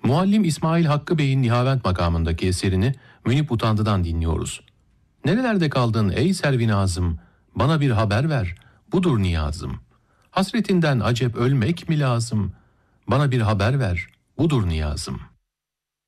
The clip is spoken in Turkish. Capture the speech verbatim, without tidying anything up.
Muallim İsmail Hakkı Bey'in Nihavent makamındaki eserini Münip Utandı'dan dinliyoruz. Nerelerde kaldın ey Servinazım, bana bir haber ver, budur niyazım. Hasretinden acep ölmek mi lazım, bana bir haber ver, budur niyazım.